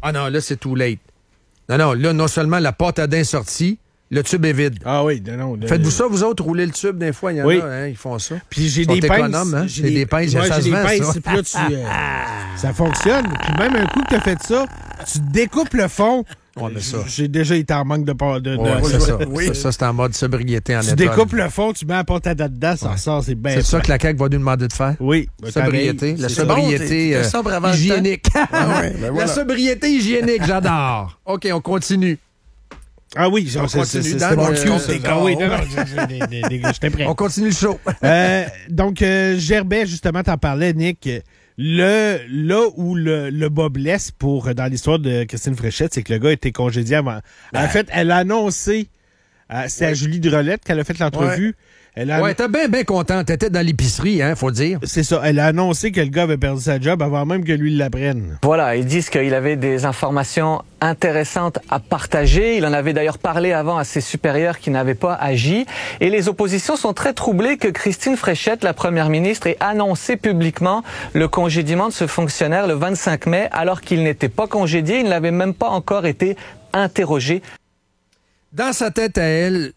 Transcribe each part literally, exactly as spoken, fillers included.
Ah non, là, c'est too late. Non, non, là, non seulement la pâte à dents est sortie, le tube est vide. Ah oui, non, non. De... Faites-vous ça, vous autres, rouler le tube des fois? Il y en oui. a, hein, ils font ça. Puis j'ai ils sont des pinces. Hein? J'ai des, des pinces, ouais, ça j'ai se des vend, pinces, ça. Puis là, tu, euh, ça fonctionne. Puis même un coup que tu as fait ça, tu découpes le fond. Ouais, mais ça. J'ai déjà été en manque de... de, de, ouais, de c'est ça. oui. ça. Ça, c'est en mode sobriété en Tu étoile. découpes le fond, tu mets la pâte à dents dedans, ça ouais. ressort, c'est bien. C'est ça que la C A Q va nous demander de faire? Oui. Sobriété. La sobriété bon, euh, hygiénique. Ah ouais, ben voilà. La sobriété hygiénique, j'adore. OK, on continue. Ah oui, on c'est, continue. C'est, dans c'est bon le cul. Ah oui, non, non, j'étais prêt. On continue le show. euh, donc, euh, Gerbet, justement, t'en parlais, Nick. Le, là où le, le bas blesse pour, dans l'histoire de Christine Fréchette, c'est que le gars a été congédié avant. Ben. En fait, elle a annoncé, euh, c'est ouais. à Julie Drolette qu'elle a fait l'entrevue. Ouais. Elle a... Ouais, t'es bien, bien contente. T'étais dans l'épicerie, hein, faut dire. C'est ça. Elle a annoncé que le gars avait perdu sa job avant même que lui l'apprenne. Voilà, ils disent qu'il avait des informations intéressantes à partager. Il en avait d'ailleurs parlé avant à ses supérieurs qui n'avaient pas agi. Et les oppositions sont très troublées que Christine Fréchette, la première ministre, ait annoncé publiquement le congédiement de ce fonctionnaire le vingt-cinq mai, alors qu'il n'était pas congédié. Il n'avait même pas encore été interrogé. Dans sa tête à elle,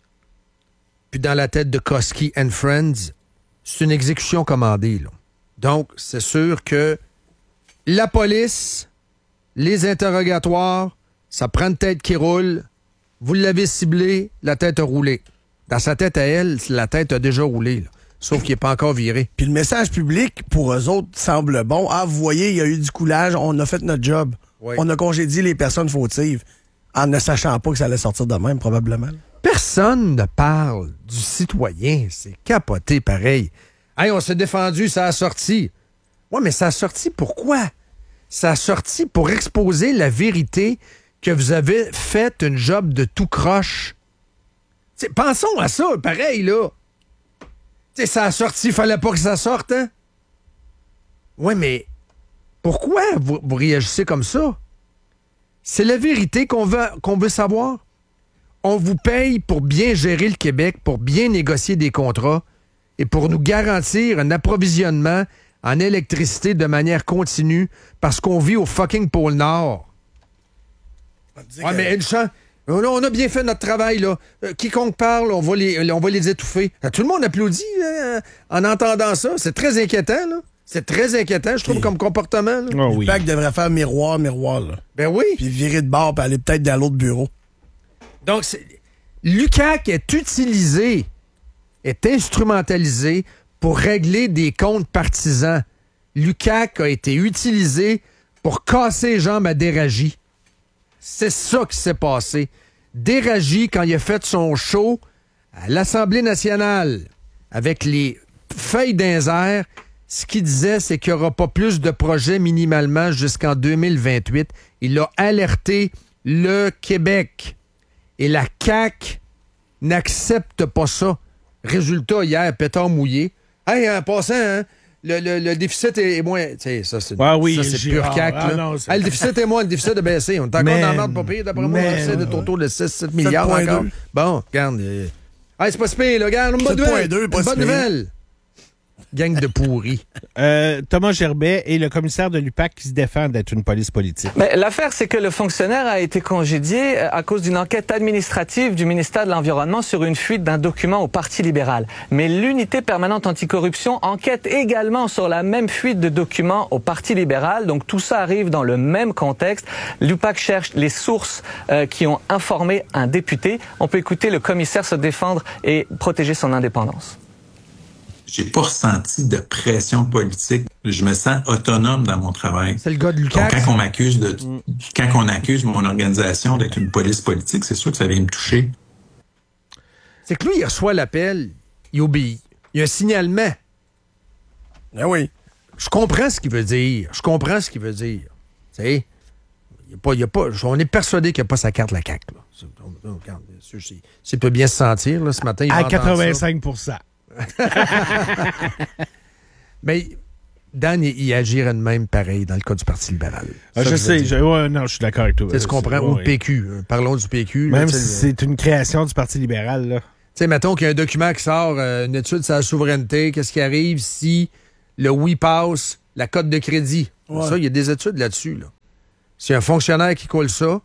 puis dans la tête de Koski and Friends, c'est une exécution commandée, là. Donc, c'est sûr que la police, les interrogatoires, ça prend une tête qui roule, vous l'avez ciblé, la tête a roulé. Dans sa tête à elle, la tête a déjà roulé, là. Sauf qu'il n'est pas encore viré. Puis le message public, pour eux autres, semble bon. Ah, vous voyez, il y a eu du coulage, on a fait notre job. Oui. On a congédié les personnes fautives, en ne sachant pas que ça allait sortir de même, probablement. Personne ne parle du citoyen. C'est capoté pareil. Hey, on s'est défendu, ça a sorti. Ouais, mais ça a sorti pourquoi? Ça a sorti pour exposer la vérité que vous avez fait une job de tout croche. T'sais, pensons à ça, pareil, là. T'sais, ça a sorti, il fallait pas que ça sorte, hein? Ouais, mais pourquoi vous, vous réagissez comme ça? C'est la vérité qu'on veut, qu'on veut savoir. On vous paye pour bien gérer le Québec, pour bien négocier des contrats et pour nous garantir un approvisionnement en électricité de manière continue parce qu'on vit au fucking pôle Nord. Ah, que... mais une chance. On a bien fait notre travail, là. Euh, quiconque parle, on va les, on va les étouffer. Tout le monde applaudit hein, en entendant ça. C'est très inquiétant, là. C'est très inquiétant, je trouve, okay. comme comportement. Là. Oh, oui. Le P A C devrait faire miroir, miroir, là. Ben oui. Puis virer de bord, puis aller peut-être dans l'autre bureau. Donc, l'U Q A C est utilisé, est instrumentalisé pour régler des comptes partisans. L'U Q A C a été utilisé pour casser les jambes à Déragi. C'est ça qui s'est passé. Déragi, quand il a fait son show à l'Assemblée nationale, avec les feuilles d'un air, ce qu'il disait, c'est qu'il n'y aura pas plus de projets minimalement jusqu'en deux mille vingt-huit. Il a alerté le Québec. Et la C A Q n'accepte pas ça. Résultat, hier, pétard mouillé. Hey, en passant, hein, le, le, le déficit est moins... Tu sais, ça, c'est, ah oui, ça, c'est pur C A Q. Ah, non, c'est... Ah, le déficit est moins, le déficit a baissé. On est encore dans la merde pas pire. D'après moi, on de autour de six sept milliards encore. Bon, regarde. Euh... Hey, c'est pas si pire, là. Regarde, une bonne nouvelle. Une bonne nouvelle. Gang de pourris. Euh, Thomas Gerbet est le commissaire de l'U P A C qui se défend d'être une police politique. Mais l'affaire, c'est que le fonctionnaire a été congédié à cause d'une enquête administrative du ministère de l'Environnement sur une fuite d'un document au Parti libéral. Mais l'unité permanente anticorruption enquête également sur la même fuite de documents au Parti libéral. Donc tout ça arrive dans le même contexte. L'U P A C cherche les sources euh, qui ont informé un député. On peut écouter le commissaire se défendre et protéger son indépendance. J'ai pas ressenti de pression politique. Je me sens autonome dans mon travail. C'est le gars de l'U Q A C. Donc, quand on m'accuse de, mm. quand on accuse mon organisation d'être une police politique, c'est sûr que ça vient me toucher. C'est que lui, il reçoit l'appel, il obéit. Il y a un signalement. Ah oui. Je comprends ce qu'il veut dire. Je comprends ce qu'il veut dire. Tu sais, il y a pas, il y a pas, on est persuadé qu'il n'y a pas sa carte, la C A C. Là. C'est, on, on, c'est, c'est, c'est peut bien se sentir, là, ce matin. Il à quatre-vingt-cinq pour cent. Mais Dan, il, il agirait de même pareil dans le cas du Parti libéral. Ah, je sais, je, ouais, non, je suis d'accord avec toi. Tu comprends? Ou le P Q. Hein, parlons du P Q. Même là, si c'est une création du Parti libéral. Tu sais, mettons qu'il y a un document qui sort, euh, une étude sur la souveraineté. Qu'est-ce qui arrive si le oui passe, la cote de crédit? Ouais. Ça, il y a des études là-dessus. Là. S'il y a un fonctionnaire qui coule ça,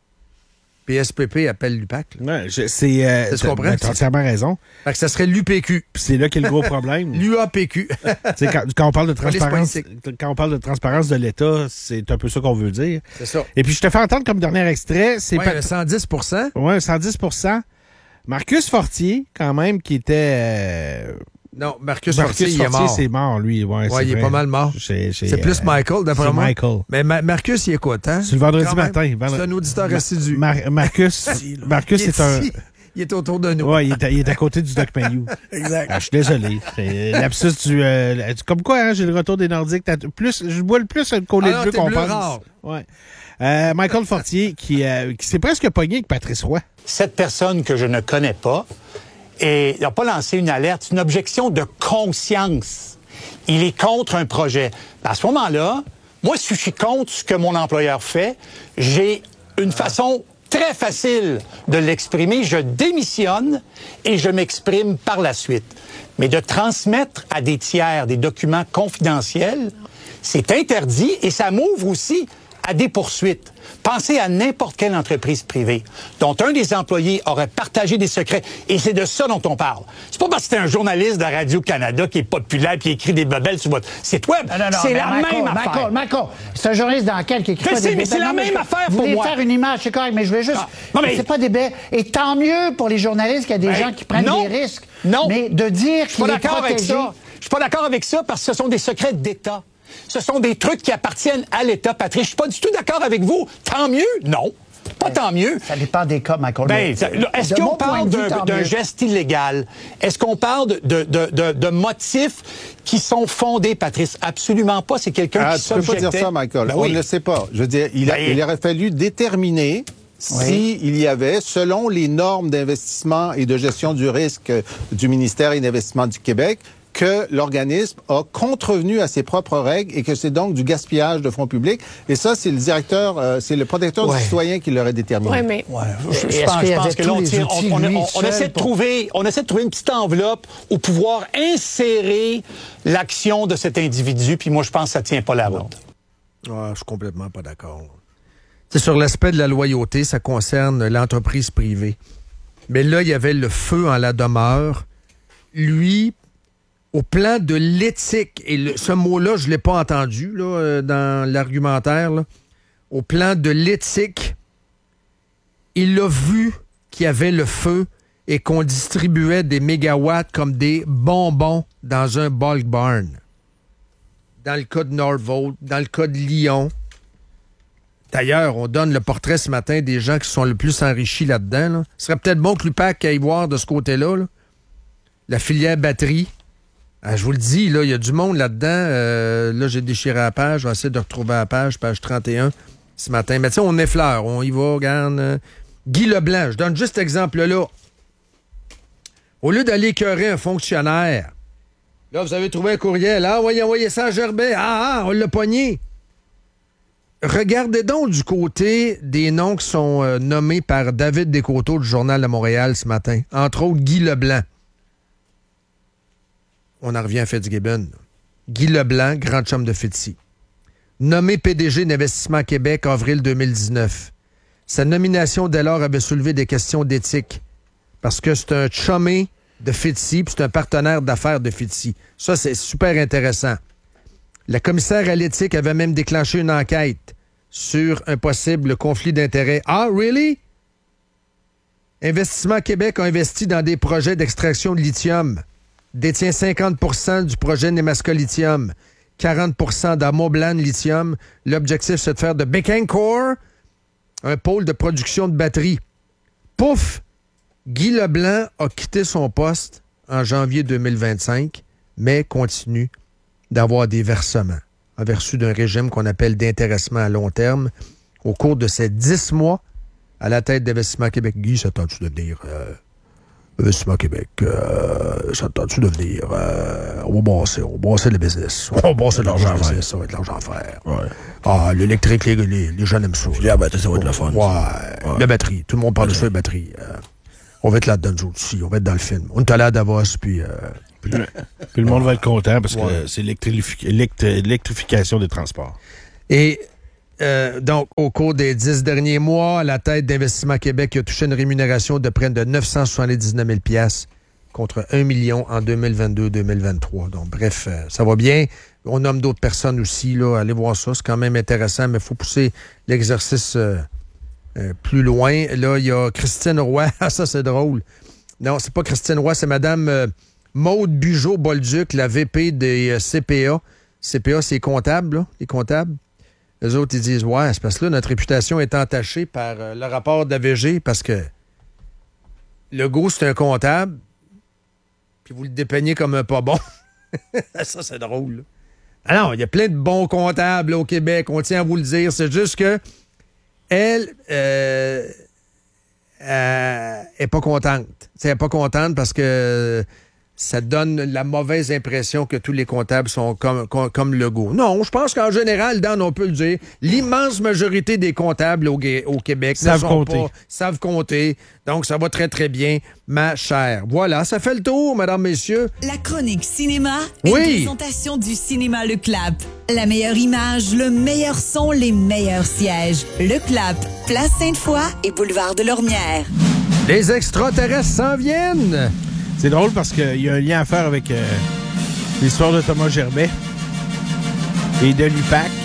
P S P P appelle l'U P A C. Ouais, je, c'est, euh, tu comprends? Ben, t'as entièrement raison. Fait que ça serait l'U P Q. Puis c'est là qu'est le gros problème. L'U A P Q. Quand, quand on parle de transparence, quand on parle de transparence de l'État, c'est un peu ça qu'on veut dire. C'est ça. Et puis je te fais entendre comme dernier extrait, c'est ouais, pas cent dix pour cent. Ouais, cent dix pour cent. Marcus Fortier, quand même, qui était. Euh... Non, Marcus, Marcus Fortier, il est mort. c'est mort, lui. Ouais, ouais il vrai. est pas mal mort. C'est, c'est, c'est plus euh, Michael, d'après moi. Michael. Mais Ma- Marcus, il écoute, hein? C'est le vendredi matin. Vendredi... C'est un auditeur Ma- assidu. Mar- Marcus, Marcus il est, est un. ici. Il est autour de nous. Ouais, il est à, il est à côté du Doc Mayou. Exact. Ah, je suis désolé. C'est l'absus du. Euh, comme quoi, hein, j'ai le retour des Nordiques. Plus, je bois le plus un collet ah de bleu qu'on pense. Rare. Ouais. Euh, Michael Fortier, qui, euh, qui s'est presque pogné avec Patrice Roy. Cette personne que je ne connais pas, et il n'a pas lancé une alerte, une objection de conscience. Il est contre un projet. À ce moment-là, moi, si je suis contre ce que mon employeur fait, j'ai une façon très facile de l'exprimer. Je démissionne et je m'exprime par la suite. Mais de transmettre à des tiers des documents confidentiels, c'est interdit et ça m'ouvre aussi à des poursuites. Pensez à n'importe quelle entreprise privée dont un des employés aurait partagé des secrets. Et c'est de ça dont on parle. C'est pas parce que c'est un journaliste de Radio-Canada qui est populaire et qui écrit des bebelles sur votre site web. Non, non, non, c'est la Michael, même affaire. Michael, Michael, c'est un journaliste d'enquête qui écrit Je pas sais, des mais bébés. c'est la Non, même je- affaire vous pour voulez moi. faire une image, c'est correct, mais je voulais juste... Ah, non, mais- C'est pas des bébés. Et tant mieux pour les journalistes qu'il y a des Ben, gens qui prennent non, des risques. non. Mais de dire Je suis pas qu'il est d'accord avec protégé... ça. Je suis pas d'accord avec ça parce que ce sont des secrets d'État. Ce sont des trucs qui appartiennent à l'État, Patrice. Je suis pas du tout d'accord avec vous. Tant mieux? Non. Pas tant mieux. Ça dépend des cas, Michael. Ben, ça- là, est-ce De mon qu'on point parle de vue, d'un tant d'un mieux. geste illégal? Est-ce qu'on parle de, de, de, de, de motifs qui sont fondés, Patrice? Absolument pas. C'est quelqu'un Ah, qui tu peux pas s'objectait. dire ça, Michael. Ben On oui. ne le sait pas. Je veux dire, il, a- Ben, il aurait fallu déterminer Oui. s'il y avait, selon les normes d'investissement et de gestion du risque du ministère et d'Investissement du Québec, que l'organisme a contrevenu à ses propres règles et que c'est donc du gaspillage de fonds publics. Et ça, c'est le directeur, euh, c'est le protecteur Ouais. du citoyen qui l'aurait déterminé. Oui, mais Ouais. Je, je Est-ce pense, qu'il y je pense avait que tous là, on, les tire- on- outils, on- lui, on- on seul essaie de pour- trouver, on essaie de trouver une petite enveloppe où pouvoir insérer l'action de cet individu. Puis moi, je pense que ça tient pas la route. Ah, je suis complètement pas d'accord. C'est sur l'aspect de la loyauté, ça concerne l'entreprise privée. Mais là, il y avait le feu en la demeure. Lui, au plan de l'éthique, et le- ce mot-là, je ne l'ai pas entendu là, euh, dans l'argumentaire, là. Au plan de l'éthique, il a vu qu'il y avait le feu et qu'on distribuait des mégawatts comme des bonbons dans un bulk barn. Dans le cas de Northvolt, dans le cas de Lyon. D'ailleurs, on donne le portrait ce matin des gens qui sont le plus enrichis là-dedans. Là. Ce serait peut-être bon que l'U P A C aille voir de ce côté-là. Là. La filière batterie. Ah, je vous le dis, là, il y a du monde là-dedans. Euh, là, j'ai déchiré la page. Je vais essayer de retrouver la page, page trente et un, ce matin. Mais tu sais, on effleure. On y va, regarde. euh. Guy Leblanc, je donne juste cet exemple-là. Au lieu d'aller écœurer un fonctionnaire, là, vous avez trouvé un courriel. Ah, voyez, envoyez ça à Gerbet. Ah, ah, on l'a pogné. Regardez donc du côté des noms qui sont euh, nommés par David Descoteaux du Journal de Montréal ce matin. Entre autres, Guy Leblanc. On en revient à Fitzgibbon. Guy Leblanc, grand chum de Fitzy. Nommé P D G d'Investissement Québec, avril deux mille dix-neuf. Sa nomination dès lors avait soulevé des questions d'éthique. Parce que c'est un chumé de Fitzy, puis c'est un partenaire d'affaires de Fitzy. Ça, c'est super intéressant. La commissaire à l'éthique avait même déclenché une enquête sur un possible conflit d'intérêts. Ah, really? Investissement Québec a investi dans des projets d'extraction de lithium. Détient cinquante pour cent du projet Nemaska Lithium, quarante pour cent d'Amoblan Lithium. L'objectif, c'est de faire de Bécancour un pôle de production de batteries. Pouf! Guy Leblanc a quitté son poste en janvier deux mille vingt-cinq, mais continue d'avoir des versements en vertu d'un régime qu'on appelle d'intéressement à long terme. Au cours de ces dix mois, à la tête d'Investissement Québec, Guy, ça tente-tu de venir... Euh, Investissement Québec, euh, ça tente-tu de venir... Euh, on va bosser, on va bosser le business. On va bosser de l'argent à faire. Ça va être de l'argent à faire. Ouais. Ah, l'électrique, les, les, les jeunes aiment ça. La batterie, ça va être le fun. Ouais. ouais. La batterie. Tout le monde parle de ça, la batterie. Euh, on va être là-dedans, nous autres aussi. On va être dans le film. On est allé à Davos, puis... Euh, Puis le, puis le monde va être content parce que Ouais. c'est l'électrifi- élect- l'électrification des transports. Et Euh, donc, au cours des dix derniers mois, la tête d'Investissement Québec a touché une rémunération de près de neuf cent soixante-dix-neuf mille dollars contre un million en deux mille vingt-deux deux mille vingt-trois. Donc, bref, euh, ça va bien. On nomme d'autres personnes aussi. Là. Allez voir ça, c'est quand même intéressant, mais il faut pousser l'exercice euh, euh, plus loin. Là, il y a Christine Roy. Ah, ça, c'est drôle. Non, c'est pas Christine Roy, c'est Mme euh, Maude Bugeaud-Bolduc, la V P des euh, C P A. C P A, c'est comptable, là, les comptables. Eux autres, ils disent, ouais, c'est parce que là, notre réputation est entachée par euh, le rapport d'A V G parce que Legault, c'est un comptable, puis vous le dépeignez comme un pas bon. Ça, c'est drôle. Là. Ah non, il y a plein de bons comptables là, au Québec, on tient à vous le dire. C'est juste que elle euh, euh, est pas contente. Elle n'est pas contente parce que ça donne la mauvaise impression que tous les comptables sont comme, comme, comme Legault. Non, je pense qu'en général, Dan, on peut le dire, l'immense majorité des comptables au, au Québec savent ne sont compter. pas, savent compter. Donc, ça va très, très bien, ma chère. Voilà, ça fait le tour, mesdames, messieurs. La chronique cinéma, Oui. une présentation du cinéma Le Clap. La meilleure image, le meilleur son, les meilleurs sièges. Le Clap, Place Sainte-Foy et Boulevard de Lormière. Les extraterrestres s'en viennent! C'est drôle parce qu'il y a un lien à faire avec euh, l'histoire de Thomas Gerbet et de l'U P A C.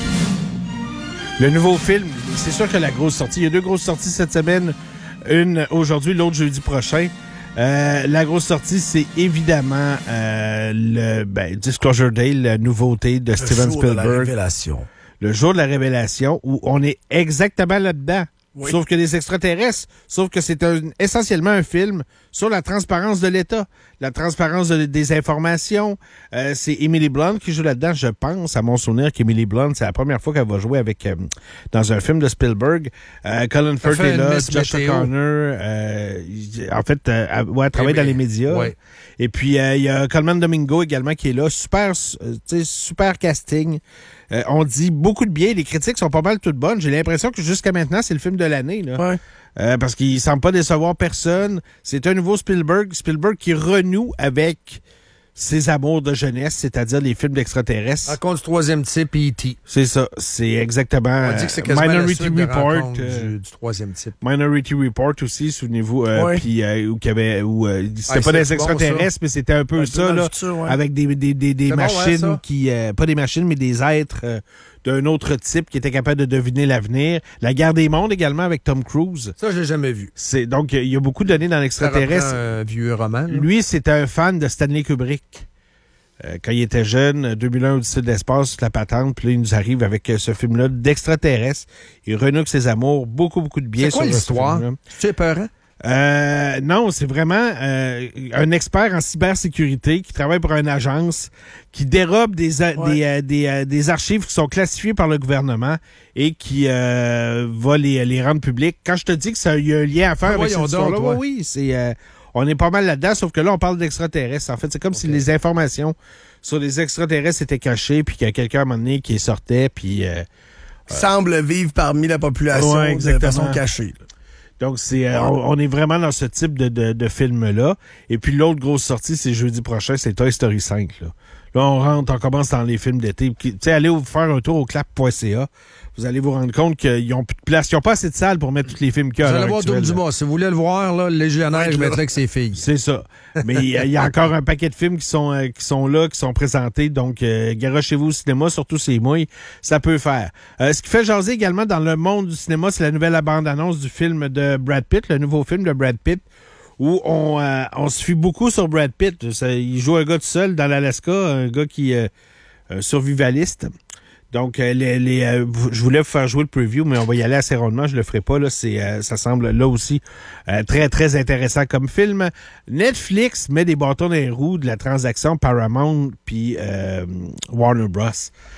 Le nouveau film, c'est sûr que la grosse sortie, il y a deux grosses sorties cette semaine, une aujourd'hui, l'autre jeudi prochain. Euh, la grosse sortie, c'est évidemment euh, le ben, Disclosure Day, la nouveauté de Le Steven jour de la Spielberg. révélation. Le jour de la révélation, où on est exactement là-dedans. Oui. Sauf que des extraterrestres, sauf que c'est un, essentiellement un film sur la transparence de l'État, la transparence de- des informations. Euh, c'est Emily Blunt qui joue là-dedans, je pense, à mon souvenir qu'Emily Blunt, c'est la première fois qu'elle va jouer avec euh, dans un film de Spielberg. Euh, Colin Ça Firth fait est une là, Miss Josh Météo. O'Connor. Euh, il- en fait, euh, elle, ouais, elle travaille Oui, dans oui. les médias. Oui. Et puis, euh, il y a Coleman Domingo également qui est là. Super, euh, tu sais, super casting. Euh, on dit beaucoup de bien. Les critiques sont pas mal toutes bonnes. J'ai l'impression que jusqu'à maintenant, c'est le film de l'année. Là. Ouais. Euh, parce qu'il semble pas décevoir personne. C'est un nouveau Spielberg. Spielberg qui renoue avec ses amours de jeunesse, c'est-à-dire les films d'extraterrestres. Rencontre du troisième type et E T C'est ça. C'est exactement On dit que c'est euh, quasiment la Minority suite de Report. Rencontre euh, du, du troisième type. Minority Report aussi, souvenez-vous, euh, Ouais. puis euh, où qu'il y avait, où euh, c'était Ah, pas des c'est bon, extraterrestres, mais c'était un peu Un peu ça, dans le là, futur, ouais. avec des des des, des C'est bon, machines ouais, ça. qui, euh, pas des machines, mais des êtres euh, d'un autre type qui étaient capables de deviner l'avenir. La Guerre des mondes également avec Tom Cruise. Ça, je l'ai jamais vu. C'est donc il y a beaucoup de données dans Ça l'extraterrestre. reprend un vieux roman. là. Lui, c'était un fan de Stanley Kubrick. Euh, quand il était jeune, deux mille un, Odyssée de l'espace, la patente, puis là, il nous arrive avec euh, ce film-là d'extraterrestre. Il renoue ses amours, beaucoup, beaucoup de bien C'est quoi sur ce l'histoire? film-là. C'est peurant? Euh, non, c'est vraiment euh, un expert en cybersécurité qui travaille pour une agence qui dérobe des, a- Ouais. des, euh, des, euh, des archives qui sont classifiées par le gouvernement et qui euh, va les, les rendre publiques. Quand je te dis que ça il y a un lien à faire Ah, avec cette voyons histoire-là, donc, toi. oui, oui, c'est euh, on est pas mal là-dedans, sauf que là, on parle d'extraterrestres. En fait, c'est comme si les informations sur les extraterrestres étaient cachées, puis qu'il y a quelqu'un à un moment donné qui sortait, puis... euh, Semble vivre parmi la population Ouais, de exactement. façon cachée. là. Donc, c'est, euh, on, on est vraiment dans ce type de, de, de film-là. Et puis, l'autre grosse sortie, c'est jeudi prochain, c'est Toy Story cinq. Là, là on rentre, on commence dans les films d'été. Tu sais, allez vous faire un tour au clap point c a. Vous allez vous rendre compte qu'ils ont plus de place. Ils n'ont pas assez de salles pour mettre tous les films qu'il y a Vous à allez l'heure voir Doom actuelle, là. Dumas. Si vous voulez le voir, là, le légionnaire, Ouais, je là. mettrai avec ses filles. C'est ça. Mais il y, a- il y a encore un paquet de films qui sont euh, qui sont là, qui sont présentés. Donc, euh, garochez-vous au cinéma, surtout ces mouilles, ça peut faire. Euh, ce qui fait jaser également dans le monde du cinéma, c'est la nouvelle bande-annonce du film de Brad Pitt, le nouveau film de Brad Pitt, où on, euh, on se fie beaucoup sur Brad Pitt. Ça, il joue un gars tout seul dans l'Alaska, un gars qui euh, un survivaliste. Donc, euh, les, les, euh, je voulais vous faire jouer le preview, mais on va y aller assez rondement. Je le ferai pas. Là, c'est, euh, ça semble là aussi euh, très, très intéressant comme film. Netflix met des bâtons dans les roues de la transaction Paramount puis euh, Warner Bros.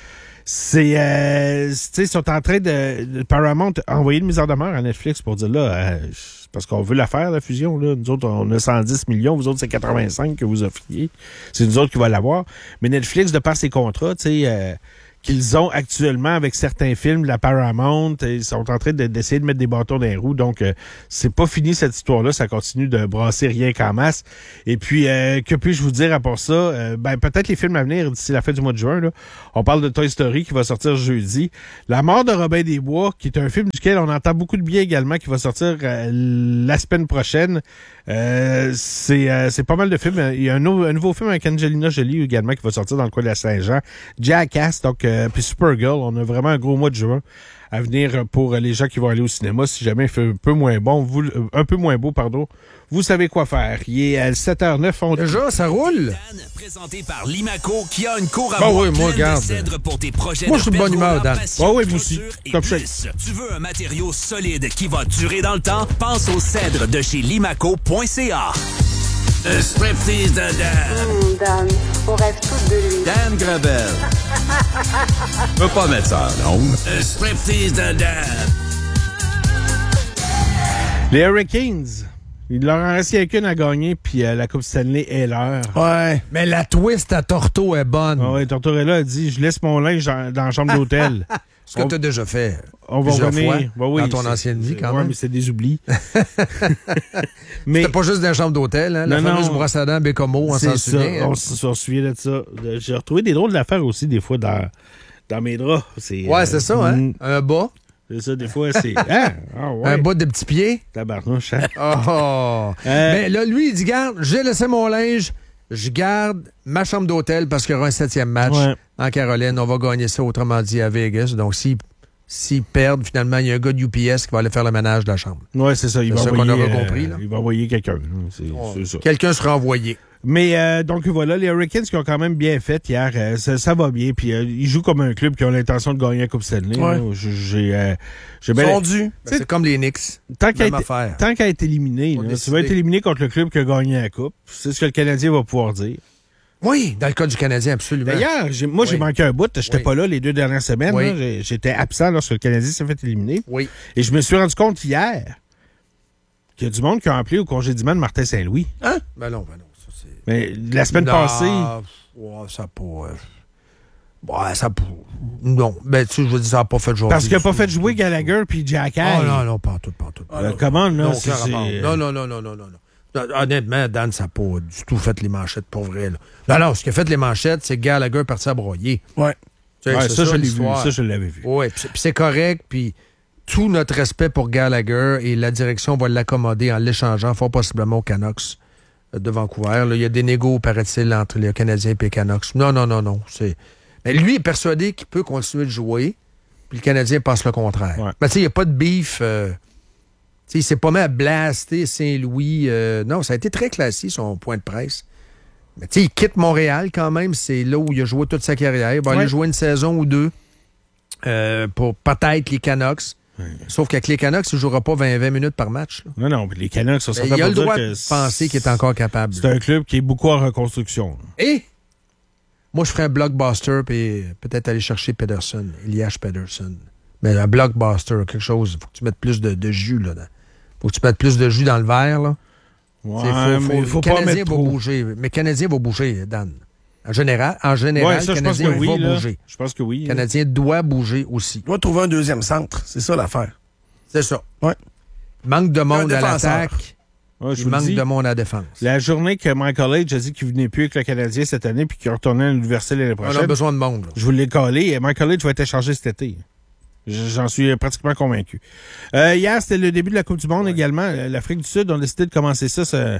C'est, euh, tu sais, ils sont en train de, de Paramount a envoyé une mise en demeure à Netflix pour dire là, euh, parce qu'on veut la faire, la fusion, là. Nous autres, on a cent dix millions, vous autres, c'est quatre-vingt-cinq que vous offriez. C'est nous autres qui va l'avoir. Mais Netflix, de par ses contrats, tu sais, euh, qu'ils ont actuellement avec certains films de la Paramount. Ils sont en train de, d'essayer de mettre des bâtons dans les roues. Donc, euh, c'est pas fini cette histoire-là. Ça continue de brasser rien qu'en masse. Et puis, euh, que puis-je vous dire à part ça? Euh, ben, peut-être les films à venir d'ici la fin du mois de juin. Là. On parle de Toy Story qui va sortir jeudi. La mort de Robin des Bois, qui est un film duquel on entend beaucoup de bien également, qui va sortir euh, la semaine prochaine. Euh, c'est, euh, c'est pas mal de films. Il y a un, nou- un nouveau film avec Angelina Jolie également qui va sortir dans le coin de la Saint-Jean. Jackass, donc euh, puis Supergirl, on a vraiment un gros mois de juin à venir pour les gens qui vont aller au cinéma. Si jamais il fait un peu moins bon, vous, un peu moins beau, pardon, vous savez quoi faire. Il est à sept heures neuf. On... Déjà, ça roule. Présenté par Limaco, qui a une cour à Bon, bois oui, moi, pleine de garde. cèdres pour tes projets Moi, de je suis de bonne humeur, Dan. pergola, Oh, oui, passion, moi aussi. clôture et Top plus. shape. Tu veux un matériau solide qui va durer dans le temps? Pense aux cèdres de chez limaco point c a. Un striptease de Dan. Mmh, Dan, on rêve tous de lui. Dan Gravel. Je peux pas mettre ça en ondes. Un striptease de Dan. Les Hurricanes, il leur en reste qu'une à gagner, puis euh, la Coupe Stanley est leur. Ouais. Mais la twist à Torto est bonne. Ah ouais, Tortorella a dit, je laisse mon linge dans, dans la chambre d'hôtel. Ce que On- tu as déjà fait On va plusieurs revenir. fois Bah oui, dans ton c'est- ancienne vie, quand ouais, même. mais c'est des oublis. mais C'était pas juste dans la chambre d'hôtel, hein? La Non, fameuse non. brosse à dents Bécomo, on c'est s'en ça, souvient. hein? on s- s'en souvient de ça. J'ai retrouvé des drôles d'affaires aussi, des fois, dans, dans mes draps. C'est, Ouais, euh, c'est ça, hein? mm, Un bas, c'est ça, des fois, c'est... Hein? Ah, ouais. un bas de petits pieds. Tabarnouche, hein? Oh! Euh, Mais là, lui, il dit, garde, j'ai laissé mon linge, je garde ma chambre d'hôtel parce qu'il y aura un septième match Ouais. en Caroline. On va gagner ça, autrement dit, à Vegas. Donc, s'ils s'ils perdent, finalement, il y a un gars de U P S qui va aller faire le ménage de la chambre. Ouais, c'est ça. Il C'est va ça qu'on envoyer, aura euh, compris, là. Il va envoyer quelqu'un. là. C'est, c'est ça. Quelqu'un sera envoyé. Mais euh, donc voilà, les Hurricanes qui ont quand même bien fait hier, euh, ça, ça va bien. Puis euh, ils jouent comme un club qui a l'intention de gagner la Coupe Stanley. Ouais. là. J'ai, j'ai, euh, j'ai Ils bien- sont dus. Ben, c'est comme les Knicks. Tant qu'à Même être, affaire. tant qu'à être éliminé, Faut là, tu décider. vas être éliminé contre le club qui a gagné la Coupe. C'est ce que le Canadien va pouvoir dire. Oui, dans le cas du Canadien, absolument. D'ailleurs, j'ai, moi, j'ai Oui. manqué un bout. J'étais Oui. pas là les deux dernières semaines. Oui. là. J'ai- j'étais absent lorsque le Canadien s'est fait éliminer. Oui. Et je me suis rendu compte hier qu'il y a du monde qui a appelé au congédiement de Martin Saint-Louis. Ben non, ben non. Ça, c'est... Mais la semaine Non, passée... ouais, ça a pas... euh, Ouais, ça a pas... Non. Ben, tu sais, je veux dire, ça n'a pas fait jouer. Parce qu'il n'a pas fait jouer Gallagher puis Jack Oh Hay. non, non, pas en tout, pas en tout. Euh, comment, là? Non, c'est- aucun c'est- rapport. non, non, non, non, non, non, non. Non, honnêtement, Dan, ça n'a pas du tout fait les manchettes, pour vrai. Là. Non, non, ce qui a fait les manchettes, c'est que Gallagher est parti à broyer. Ouais. Tu sais, Ouais, c'est ça, je l'ai vu. l'histoire. Ça, je l'avais vu. Oui, puis c'est- puis c'est correct, puis tout notre respect pour Gallagher et la direction va l'accommoder en l'échangeant fort possiblement aux Canucks euh, de Vancouver. Là, il y a des négos, paraît-il, entre les Canadiens et les Canucks. Non, non, non, non. C'est... Mais lui est persuadé qu'il peut continuer de jouer, puis le Canadien pense le contraire. Ouais. Mais tu sais, il n'y a pas de beef. Euh... tu sais, il s'est pas mis à blaster Saint-Louis. euh, Non, ça a été très classique, son point de presse. Mais tu sais, il quitte Montréal quand même. C'est là où il a joué toute sa carrière. Il va Ouais. aller jouer une saison ou deux euh, pour peut-être les Canucks. Sauf qu'avec les Canucks, il ne jouera pas vingt, vingt minutes par match. là. Non, non, mais les Canucks sont Mais certains il a le pour droit dire de que penser qu'il est encore capable. C'est un club qui est beaucoup en reconstruction. Et moi, je ferais un blockbuster puis peut-être aller chercher Pedersen, Elias Pedersen. Mais un blockbuster, quelque chose, il faut que tu mettes plus de, de jus là-dedans. Faut que tu mettes plus de jus dans le verre, là. Ouais, T'sais, faut, faut, mais il faut le pas Canadien mettre va trop. bouger. Mais le Canadien va bouger, Dan. En général, en général Ouais, ça, le je pense Canadien que oui, va là. bouger. Je pense que oui. Le Canadien doit bouger aussi. Il doit trouver un deuxième centre. C'est ça l'affaire. C'est ça. Ouais. Manque de monde Un à défenseur. l'attaque. Ouais, je Il vous le manque dis, de monde à la défense. la journée que Michael H a dit qu'il venait plus avec le Canadien cette année puis qu'il retournait à l'université l'année On a prochaine, besoin de monde. là. je vous l'ai collé et Michael H va être échangé cet été. J'en suis pratiquement convaincu. Euh, hier, c'était le début de la Coupe du Monde également. L'Afrique du Sud a décidé de commencer ça, ça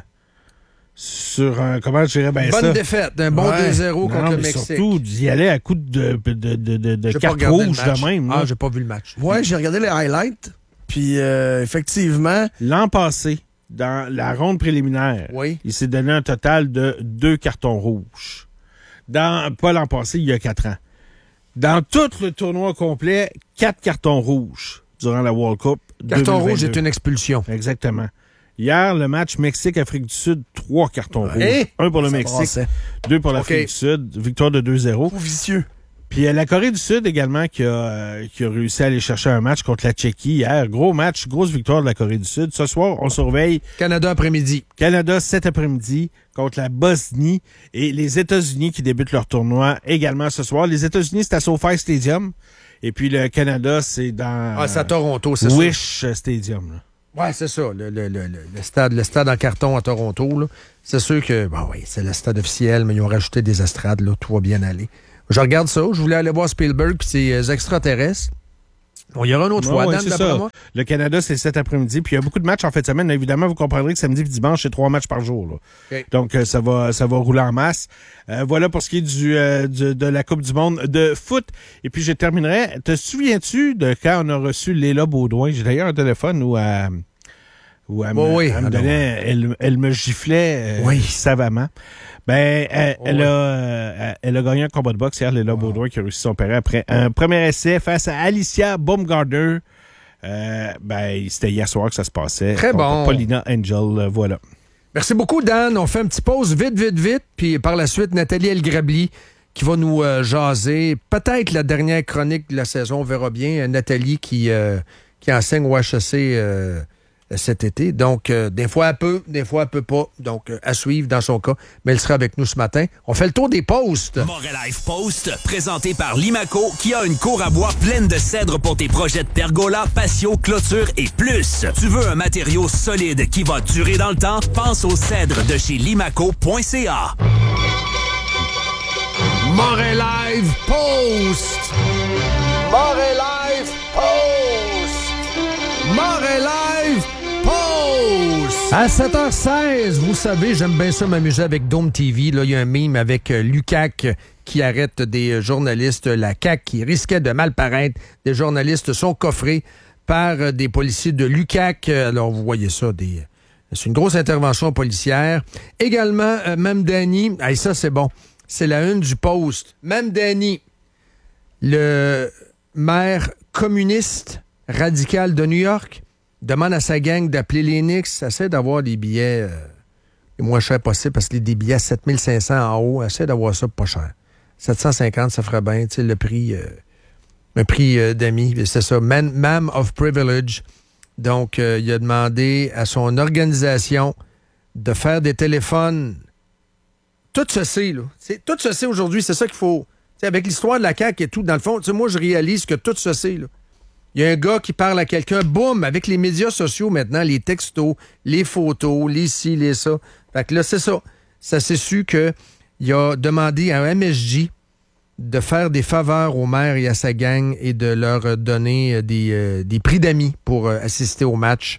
sur un... Comment je dirais bien Bonne ça? défaite, un bon Ouais. deux zéro Non, contre non, le mais Mexique. surtout d'y aller à coup de, de, de, de, de J'ai pas carte regardé le rouge match. de même. là. Ah, j'ai pas vu le match. Ouais, j'ai regardé les highlights. Puis, euh, effectivement, L'an passé, dans la ronde préliminaire, Oui. il s'est donné un total de deux cartons rouges. Dans, pas l'an passé, il y a quatre ans. Dans tout le tournoi complet, quatre cartons rouges durant la World Cup. Carton deux mille rouge vingt-deux. est une expulsion. Exactement. Hier, le match Mexique-Afrique du Sud, trois cartons rouges. Hey! Un pour le ça Mexique, brassait. deux pour l'Afrique OK. du Sud. Victoire de deux zéro. Trop vicieux. Puis euh, la Corée du Sud également qui a, euh, qui a réussi à aller chercher un match contre la Tchéquie hier. Gros match, grosse victoire de la Corée du Sud. Ce soir, on surveille Canada après-midi. Canada cet après-midi contre la Bosnie et les États-Unis qui débutent leur tournoi également ce soir. Les États-Unis, c'est à SoFi Stadium. Et puis le Canada, c'est dans Ah, c'est à Toronto, c'est Wish ça. Stadium. Là. Ouais, c'est ça. Le, le, le, le, stade, le stade en carton à Toronto, là. C'est sûr que, bon, oui, c'est le stade officiel, mais ils ont rajouté des estrades, là. Tout va bien aller. Je regarde ça. Je voulais aller voir Spielberg puis ses extraterrestres. Bon, il y aura une autre Non, fois, ouais, Dan, c'est d'après ça. moi. Le Canada, c'est cet après-midi. Puis il y a beaucoup de matchs en fin de semaine. Évidemment, vous comprendrez que samedi et dimanche, c'est trois matchs par jour. Là. Okay. Donc, euh, ça va ça va rouler en masse. Euh, voilà pour ce qui est du, euh, du de la Coupe du monde de foot. Et puis, je terminerai. Te souviens-tu de quand on a reçu Léla Baudouin? J'ai d'ailleurs un téléphone où elle, où elle, oh, me, oui, elle, me donnait, elle, elle me giflait euh, oui. savamment. Ben, elle, oh, elle, oui. a, euh, elle a gagné un combat de boxe hier, Léla oh. Baudouin, qui a réussi son père après un premier essai face à Alicia Baumgartner. Euh, ben, c'était hier soir que ça se passait. Très bon. Paulina Angel, voilà. Merci beaucoup, Dan. On fait un petit pause vite, vite, vite. Puis par la suite, Nathalie Elgrabli qui va nous euh, jaser. Peut-être la dernière chronique de la saison, on verra bien. Nathalie qui, euh, qui enseigne au H E C euh, cet été. Donc, euh, des fois, elle peut, des fois, elle peut pas. Donc, euh, à suivre dans son cas. Mais elle sera avec nous ce matin. On fait le tour des posts. Montréal Life Post, présenté par Limaco, qui a une cour à bois pleine de cèdres pour tes projets de pergola, patio, clôture et plus. Tu veux un matériau solide qui va durer dans le temps? Pense aux cèdres de chez limaco point c a. Montréal Life Post! Montréal Life Post! Montréal Life Post! À sept heures seize, vous savez, j'aime bien ça m'amuser avec Dome T V. Là, il y a un meme avec euh, Lucac qui arrête des journalistes. La C A Q qui risquait de mal paraître. Des journalistes sont coffrés par euh, des policiers de Lucac. Alors, vous voyez ça, des... c'est une grosse intervention policière. Également, euh, Mme Dany, hey, ça c'est bon, c'est la une du Post. Mme Dany, le maire communiste radical de New York, demande à sa gang d'appeler les Knicks, essaie d'avoir des billets euh, les moins chers possibles, parce que des billets à sept mille cinq cents en haut, essaie d'avoir ça pas cher. sept cent cinquante, ça ferait bien, tu sais, le prix, euh, un prix euh, d'amis, c'est ça, Man, Man of Privilege. Donc, euh, il a demandé à son organisation de faire des téléphones. Tout se sait, là. C'est, tout se sait aujourd'hui, c'est ça qu'il faut. T'sais, avec l'histoire de la C A Q et tout, dans le fond, moi, je réalise que tout se sait, là. Il y a un gars qui parle à quelqu'un, boum, avec les médias sociaux maintenant, les textos, les photos, les ci, les ça. Fait que là, c'est ça. Ça s'est su qu'il a demandé à M S J de faire des faveurs au maire et à sa gang et de leur donner des, euh, des prix d'amis pour euh, assister au match.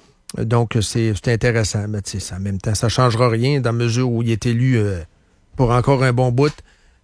Donc, c'est, c'est intéressant. Mais tu sais, en même temps, ça ne changera rien dans la mesure où il est élu euh, pour encore un bon bout.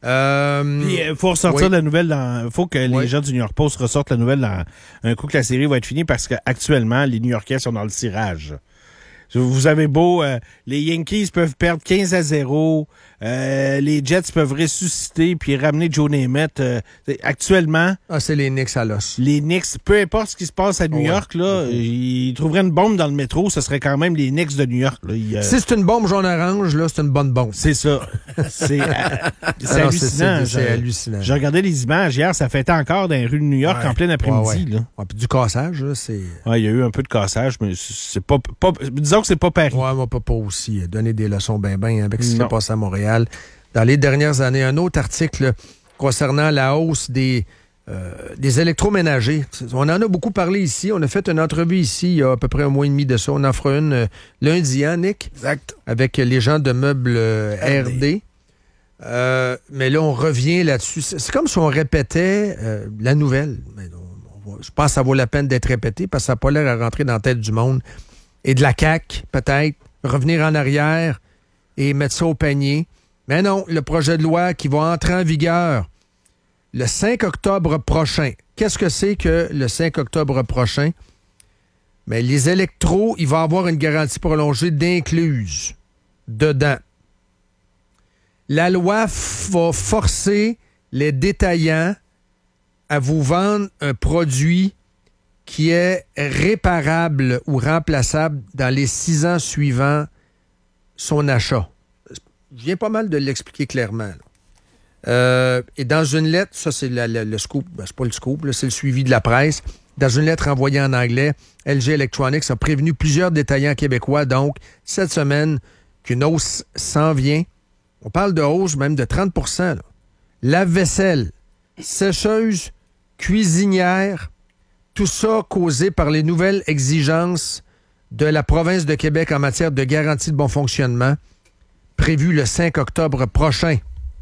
Euh, Puis, il faut ressortir oui. la nouvelle dans. Il faut que oui. les gens du New York Post ressortent la nouvelle dans un coup que la série va être finie parce qu'actuellement, les New-Yorkais sont dans le tirage. Vous avez beau, euh, les Yankees peuvent perdre quinze à zéro, euh, les Jets peuvent ressusciter puis ramener Joe Namath. Euh, actuellement... Ah, c'est les Knicks à l'os. Les Knicks, peu importe ce qui se passe à New ouais. York, là, okay. ils trouveraient une bombe dans le métro, ce serait quand même les Knicks de New York. Là. Ils, euh... Si c'est une bombe jaune-orange, là, c'est une bonne bombe. C'est ça. C'est, euh, c'est Alors, hallucinant. C'est, c'est, c'est hallucinant. J'ai regardé les images hier, ça fêtait encore dans les rues de New York ouais. en plein après-midi. Ouais, ouais. Là. Ouais, puis du cassage, là, c'est... Ouais, il y a eu un peu de cassage, mais c'est pas... pas disons que c'est pas Paris. Ouais, moi, pas, pas aussi donner des leçons ben ben avec ce qui se passe à Montréal. Dans les dernières années, un autre article concernant la hausse des, euh, des électroménagers. On en a beaucoup parlé ici. On a fait une entrevue ici il y a à peu près un mois et demi de ça. On en fera une euh, lundi, hein, Nick? Exact. Avec les gens de meubles euh, R D. Euh, mais là, on revient là-dessus. C'est, c'est comme si on répétait euh, la nouvelle. Mais on, on va, je pense que ça vaut la peine d'être répété parce que ça n'a pas l'air à rentrer dans la tête du monde. Et de la C A Q, peut-être, revenir en arrière et mettre ça au panier. Mais non, le projet de loi qui va entrer en vigueur le cinq octobre prochain. Qu'est-ce que c'est que le cinq octobre prochain? Mais les électros, il va avoir une garantie prolongée d'incluse dedans. La loi f- va forcer les détaillants à vous vendre un produit qui est réparable ou remplaçable dans les six ans suivant son achat. Je viens pas mal de l'expliquer clairement. Euh, et dans une lettre, ça c'est la, la, le scoop, ben, c'est pas le scoop, là, c'est le suivi de la presse. Dans une lettre envoyée en anglais, L G Electronics a prévenu plusieurs détaillants québécois, donc, cette semaine, qu'une hausse s'en vient. On parle de hausse même de trente pour cent. Là. Lave-vaisselle, sécheuse, cuisinière, tout ça causé par les nouvelles exigences de la province de Québec en matière de garantie de bon fonctionnement, prévues le cinq octobre prochain.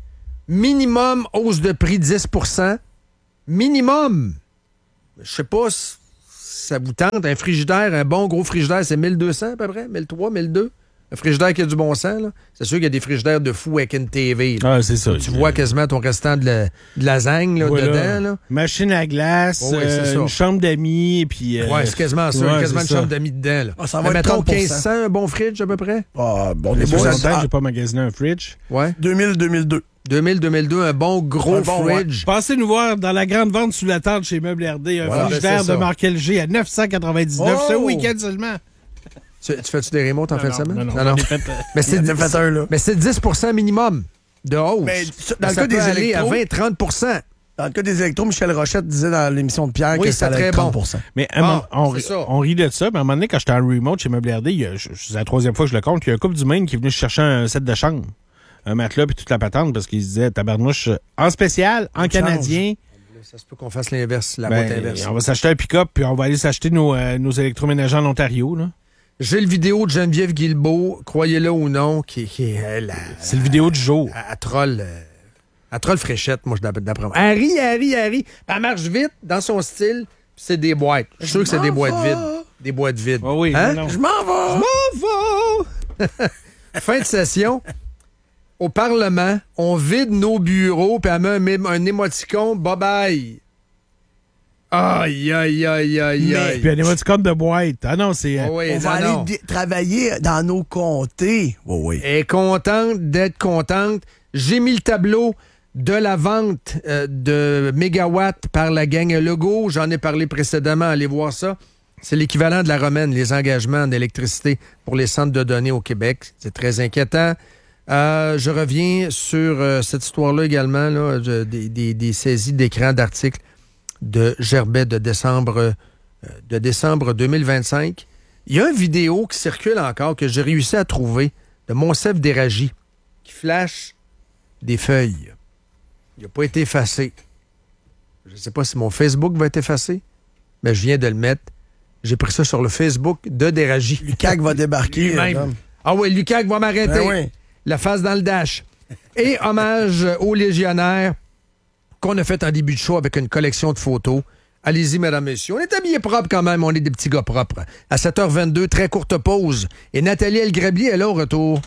Minimum hausse de prix dix pour cent. Minimum! Je sais pas si ça vous tente. Un frigidaire, un bon gros frigidaire, c'est mille deux cents à peu près? mille trois cents, mille deux cents? Un frigidaire qui a du bon sens, là. C'est sûr qu'il y a des frigidaires de fou avec une T V. Là. Ah, c'est ça. Tu vois quasiment ton restant de, la, de lasagne là, voilà. dedans. Là. Machine à glace, Oh, oui, euh, une chambre d'amis, puis... Euh... Ouais, c'est quasiment ça. Ouais, quasiment une ça. chambre d'amis dedans. Là. Ah, ça va Mais être mettons trente pour cent. quinze cents, un bon fridge à peu près? Ah, bon, Les les beaux boys, longtemps que ah, j'ai pas magasiné un fridge. Ouais. deux mille deux mille deux. deux mille deux mille deux, un bon gros Un bon, fridge. Passez nous voir dans la grande vente sous la tente chez Meubles R D, un Voilà, frigidaire ben, c'est de ça. marque L G à neuf cent quatre-vingt-dix-neuf Oh! ce week-end seulement. Tu, tu fais-tu des remotes en Non, fin de non, semaine? non, non, j'en ai fait, euh, Mais c'est Il en a fait un, là. mais c'est dix pour cent minimum de hausse. Mais dans le ça cas peut des aller à électros- vingt à trente pour cent. Dans le cas des électros, Michel Rochette disait dans l'émission de Pierre Oui, que c'est ça allait très être trente pour cent. Mais à un Bon, moment- on, c'est ça. on rit de ça, mais à un moment donné, quand j'étais en remote chez Meubles R D, il y a- je- c'est la troisième fois que je le compte, il y a un couple du Maine qui est venu chercher un set de chambre, un matelas puis toute la patente, parce qu'il se disait, tabarnouche, en spécial, en canadien, Ça se peut qu'on fasse l'inverse, la ben, boîte inverse. on va s'acheter un pick-up puis on va aller s'acheter nos, euh, nos électroménagers en Ontario. Là. J'ai le vidéo de Geneviève Guilbeault, croyez-le ou non, qui, qui elle, elle, C'est le vidéo du jour. elle, elle troll, euh, elle troll fréchette, moi, je d'après d'après moi. Elle rit, elle rit, elle rit. Elle marche vite, dans son style, puis c'est des boîtes. Je suis sûr que c'est des boîtes vides. Des boîtes vides. Oh oui, Hein? non. Je m'en vais! M'en va! Fin de session. Au Parlement, on vide nos bureaux, puis elle met un, un émoticône, bye-bye. Aïe, aïe, aïe, aïe, Mais- aïe. Puis un émoticône de boîte. Ah non, c'est... euh, Oh oui, On va non, aller non. di- travailler dans nos comtés. Oui, oui. Elle est contente d'être contente. J'ai mis le tableau de la vente euh, de mégawatts par la gang Legault. J'en ai parlé précédemment. Allez voir ça. C'est l'équivalent de la romaine, les engagements en électricité pour les centres de données au Québec. C'est très inquiétant. Euh, je reviens sur euh, cette histoire-là également, là, de- des, des- des saisies d'écran d'articles de Gerbet de décembre, euh, de décembre deux mille vingt-cinq. Il y a une vidéo qui circule encore que j'ai réussi à trouver de Monsef Déragi qui flash des feuilles. Il n'a pas été effacé. Je ne sais pas si mon Facebook va être effacé, mais je viens de le mettre. J'ai pris ça sur le Facebook de Déragi. Lucac va débarquer. Lui-même. euh, Ah oui, Lucac va m'arrêter. Ben oui. La face dans le dash. Et hommage aux légionnaires qu'on a fait en début de show avec une collection de photos. Allez-y, mesdames, messieurs. On est habillés propres quand même. On est des petits gars propres. À sept heures vingt-deux, très courte pause. Et Nathalie Elgrabier est là au retour.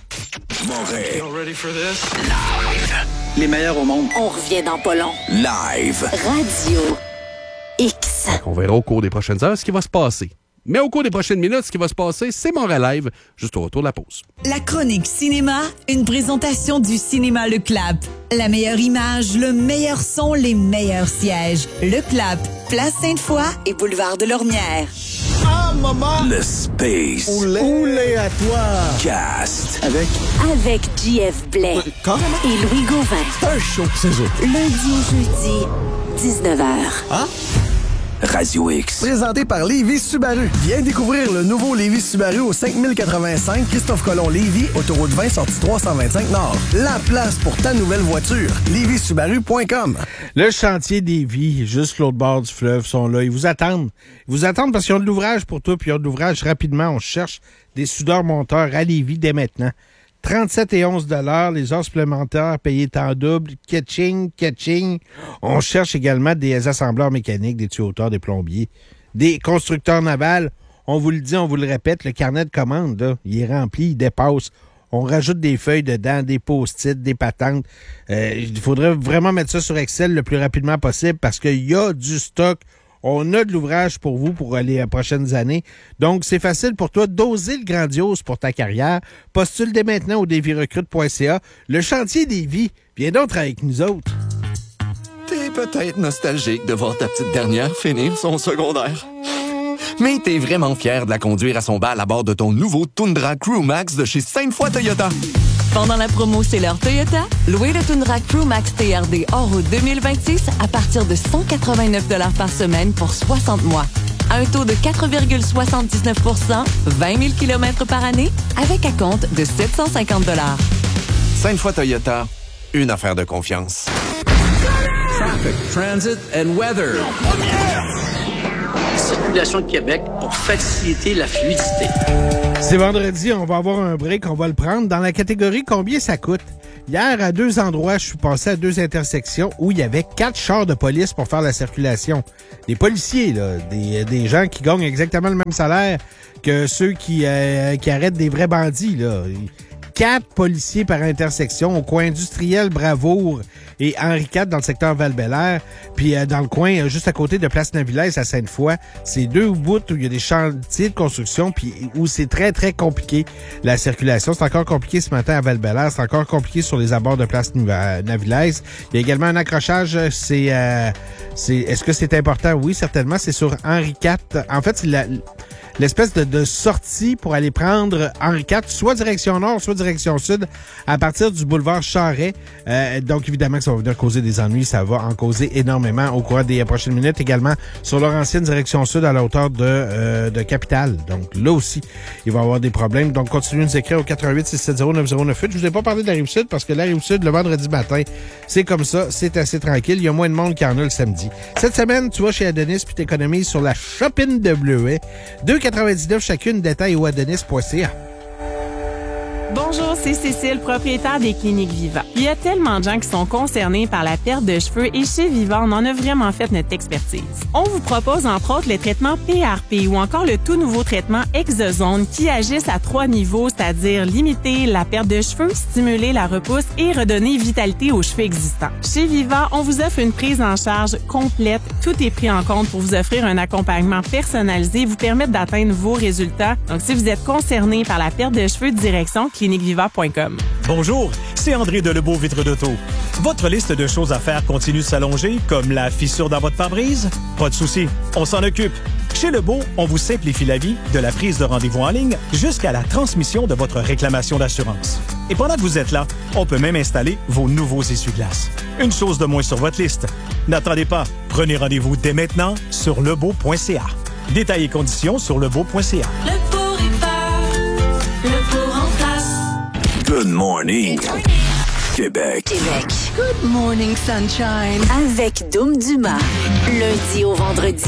Les meilleurs au monde. On revient dans pas long. Live. Radio X. On verra au cours des prochaines heures ce qui va se passer. Mais au cours des prochaines minutes, ce qui va se passer, c'est mon live, juste au retour de la pause. La chronique cinéma, une présentation du cinéma Le Clap. La meilleure image, le meilleur son, les meilleurs sièges. Le Clap, Place Sainte-Foy et Boulevard de Lormière. Ah, maman! Le Space. Oulé à toi! Cast. Avec Avec J F Blais Carrément. et Louis Gauvin. C'est un show, c'est ça. Lundi au jeudi, dix-neuf heures. Hein? Radio X. Présenté par Lévis Subaru. Viens découvrir le nouveau Lévis Subaru au cinq mille quatre-vingt-cinq Christophe Colomb Lévis, autoroute vingt, sortie trois cent vingt-cinq Nord. La place pour ta nouvelle voiture. lévis subaru point com. Le chantier des vies, juste l'autre bord du fleuve, sont là. Ils vous attendent. Ils vous attendent parce qu'ils ont de l'ouvrage pour toi, puis ils ont de l'ouvrage rapidement. On cherche des soudeurs-monteurs à Lévis dès maintenant. trente-sept et onze dollars, les heures supplémentaires payées en double, catching, catching. On cherche également des assembleurs mécaniques, des tuyauteurs, des plombiers, des constructeurs navals. On vous le dit, on vous le répète, le carnet de commande, là, il est rempli, il dépasse. On rajoute des feuilles dedans, des post-it, des patentes. Euh, il faudrait vraiment mettre ça sur Excel le plus rapidement possible parce qu'il y a du stock. On a de l'ouvrage pour vous pour les prochaines années. Donc, c'est facile pour toi d'oser le grandiose pour ta carrière. Postule dès maintenant au dévi recrute point c a. Le chantier des vies. Viens donc avec nous autres. T'es peut-être nostalgique de voir ta petite dernière finir son secondaire. mais t'es vraiment fier de la conduire à son bal à bord de ton nouveau Tundra Crew Max de chez Sainte-Foy Toyota. Pendant la promo C'est l'heure Toyota, louez le Tundra Crew Max T R D hors route deux mille vingt-six à partir de cent quatre-vingt-neuf dollars par semaine pour soixante mois. À un taux de quatre virgule soixante-dix-neuf pour cent, vingt mille kilomètres par année, avec acompte de sept cent cinquante dollars. Sainte-Foy Toyota, une affaire de confiance. Traffic, transit and weather. Circulation de Québec pour faciliter la fluidité. C'est vendredi, on va avoir un break, on va le prendre. Dans la catégorie combien ça coûte? Hier, à deux endroits, je suis passé à deux intersections où il y avait quatre chars de police pour faire la circulation. Des policiers, là, des, des gens qui gagnent exactement le même salaire que ceux qui, euh, qui arrêtent des vrais bandits, là. Quatre policiers par intersection au coin industriel Bravour et Henri quatre dans le secteur Val-Bélair. Puis euh, dans le coin, euh, juste à côté de Place Navilaise à Sainte-Foy, c'est deux bouts où il y a des chantiers de construction puis où c'est très, très compliqué la circulation. C'est encore compliqué ce matin à Val-Bélair. C'est encore compliqué sur les abords de Place Navilaise. Il y a également un accrochage. C'est, euh, c'est, est-ce que c'est important? Oui, certainement. C'est sur Henri quatre. En fait, c'est la... l'espèce de, de sortie pour aller prendre Henri quatre, soit direction nord, soit direction sud, à partir du boulevard Charret. Euh, donc, évidemment, que ça va venir causer des ennuis. Ça va en causer énormément au cours des prochaines minutes. Également, sur leur ancienne direction sud, à la hauteur de, euh, de Capitale. Donc, là aussi, il va y avoir des problèmes. Donc, continuez de nous écrire au quatre un huit six sept zéro neuf zéro neuf huit. Je vous ai pas parlé de la Rive-Sud parce que la Rive-Sud, le vendredi matin, c'est comme ça. C'est assez tranquille. Il y a moins de monde qu'il y en a le samedi. Cette semaine, tu vas chez Adonis puis t'économises sur la Shopping de Bleuet. deux quatre-vingt-dix-neuf chacune, détail au adonis point c a. Bonjour, c'est Cécile, propriétaire des cliniques Viva. Il y a tellement de gens qui sont concernés par la perte de cheveux et chez Viva, on en a vraiment fait notre expertise. On vous propose entre autres les traitements P R P ou encore le tout nouveau traitement Exozone qui agissent à trois niveaux, c'est-à-dire limiter la perte de cheveux, stimuler la repousse et redonner vitalité aux cheveux existants. Chez Viva, on vous offre une prise en charge complète. Tout est pris en compte pour vous offrir un accompagnement personnalisé et vous permettre d'atteindre vos résultats. Donc, si vous êtes concerné par la perte de cheveux, direction clinique viva point com. Bonjour, c'est André de Lebeau Vitre d'Auto. Votre liste de choses à faire continue de s'allonger, comme la fissure dans votre pare-brise? Pas de souci, on s'en occupe. Chez Lebeau, on vous simplifie la vie, de la prise de rendez-vous en ligne jusqu'à la transmission de votre réclamation d'assurance. Et pendant que vous êtes là, on peut même installer vos nouveaux essuie-glaces. Une chose de moins sur votre liste. N'attendez pas, prenez rendez-vous dès maintenant sur lebeau point c a. Détails et conditions sur lebeau point c a. Lebeau répare, Lebeau remplace. Good morning, Québec. Québec. Good morning, sunshine. Avec Dom Dumas. Lundi au vendredi.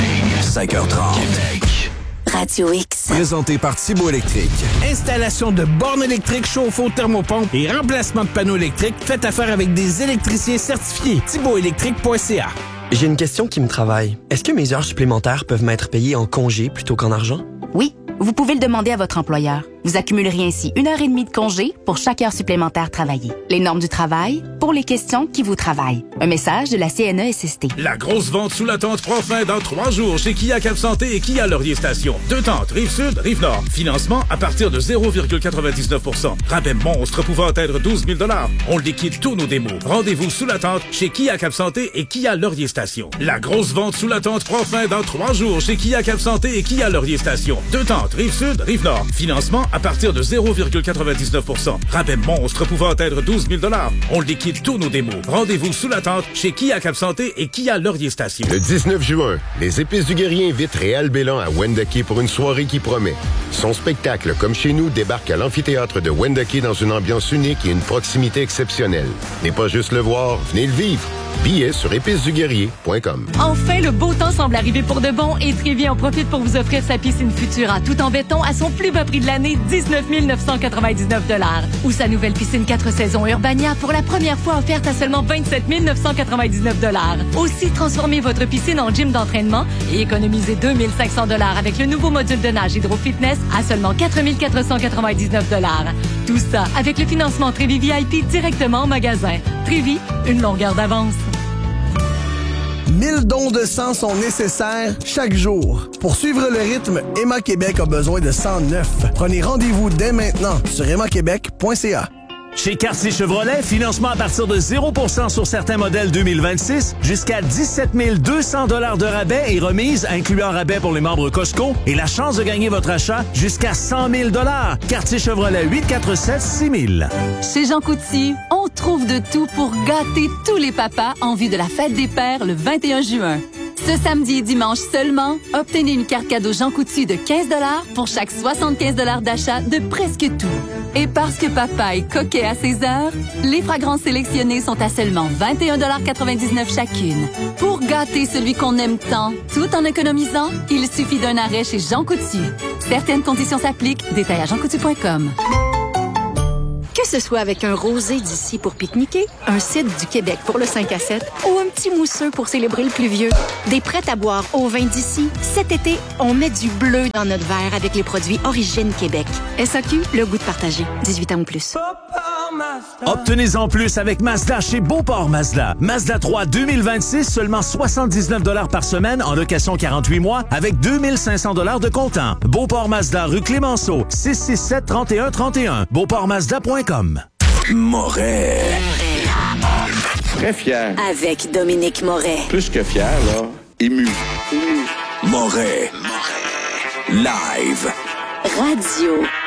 cinq heures trente. Québec. Radio X. Présenté par Thibaut Électrique. Installation de bornes électriques, chauffe-eau, thermopompe et remplacement de panneaux électriques. Faites affaire avec des électriciens certifiés. thibaut électrique point c a. J'ai une question qui me travaille. Est-ce que mes heures supplémentaires peuvent m'être payées en congé plutôt qu'en argent? Oui, vous pouvez le demander à votre employeur. Vous accumulerez ainsi une heure et demie de congé pour chaque heure supplémentaire travaillée. Les normes du travail pour les questions qui vous travaillent. Un message de la C N E S S T. La grosse vente sous la tente prend fin dans trois jours chez Kia Cap Santé et Kia Laurier Station. Deux tentes, Rive-Sud, Rive-Nord. Financement à partir de zéro virgule quatre-vingt-dix-neuf pour cent. Rabais monstre pouvant atteindre douze mille dollars. On liquide tous nos démos. Rendez-vous sous la tente chez Kia Cap Santé et Kia Laurier Station. La grosse vente sous la tente prend fin dans trois jours chez Kia Cap Santé et Kia Laurier Station. Deux tentes, Rive-Sud, Rive-Nord. Financement à partir de zéro virgule quatre-vingt-dix-neuf pour cent. Rabais monstre pouvant atteindre douze mille dollars. On liquide tous nos démos. Rendez-vous sous la tente chez Kia Cap Santé et Kia Laurier Station. Le dix-neuf juin, les Épices du Guerrier invitent Réal Bélan à Wendake pour une soirée qui promet. Son spectacle, comme chez nous, débarque à l'amphithéâtre de Wendake dans une ambiance unique et une proximité exceptionnelle. N'est pas juste le voir, venez le vivre. Billets sur épices du guerrier point com. Enfin, le beau temps semble arriver pour de bon et Trévi en profite pour vous offrir sa piscine Futura tout en béton à son plus bas prix de l'année, dix-neuf mille neuf cent quatre-vingt-dix-neuf dollars. Ou sa nouvelle piscine quatre saisons Urbania pour la première fois offerte à seulement vingt-sept mille neuf cent quatre-vingt-dix-neuf dollars. Aussi, transformez votre piscine en gym d'entraînement et économisez deux mille cinq cents dollars avec le nouveau module de nage Hydro Fitness à seulement quatre mille quatre cent quatre-vingt-dix-neuf dollars. Tout ça avec le financement Trévi V I P directement en magasin. Trévi, une longueur d'avance. mille dons de sang sont nécessaires chaque jour. Pour suivre le rythme, Emma Québec a besoin de sang neuf. Prenez rendez-vous dès maintenant sur emma québec point c a. Chez Quartier Chevrolet, financement à partir de zéro pour cent sur certains modèles deux mille vingt-six, jusqu'à dix-sept mille deux cents dollars de rabais et remise, incluant rabais pour les membres Costco, et la chance de gagner votre achat jusqu'à cent mille dollars. Quartier Chevrolet, huit quatre sept six mille. Chez Jean Coutu, on trouve de tout pour gâter tous les papas en vue de la fête des pères le vingt et un juin. Ce samedi et dimanche seulement, obtenez une carte cadeau Jean Coutu de quinze dollars pour chaque soixante-quinze dollars d'achat de presque tout. Et parce que papa est coquet à ses heures, les fragrances sélectionnées sont à seulement vingt et un virgule quatre-vingt-dix-neuf chacune. Pour gâter celui qu'on aime tant, tout en économisant, il suffit d'un arrêt chez Jean Coutu. Certaines conditions s'appliquent. Détail à jean coutu point com. Que ce soit avec un rosé d'ici pour pique-niquer, un cidre du Québec pour le cinq à sept ou un petit mousseux pour célébrer le pluvieux, des prêts à boire au vin d'ici, cet été, on met du bleu dans notre verre avec les produits Origine Québec. S A Q, le goût de partager. dix-huit ans ou plus. Obtenez-en plus avec Mazda chez Beauport Mazda. Mazda trois deux mille vingt-six, seulement soixante-dix-neuf dollars par semaine en location quarante-huit mois avec deux mille cinq cents dollars de comptant. Beauport Mazda, rue Clémenceau, six six sept, trois un trois un. beauport mazda point com. Moret. Très fier. Avec Dominique Moret. Plus que fier, là. Ému. Moret. Live. Radio.